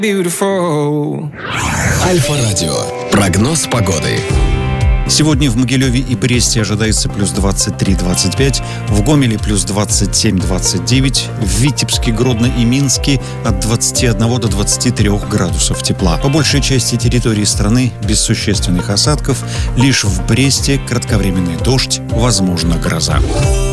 Beautiful. Альфа-радио. Прогноз погоды. Сегодня в Могилеве и Бресте ожидается плюс 23-25, в Гомеле плюс 27-29, в Витебске, Гродно и Минске от 21 до 23 градусов тепла. По большей части территории страны без существенных осадков, лишь в Бресте кратковременный дождь, возможно гроза.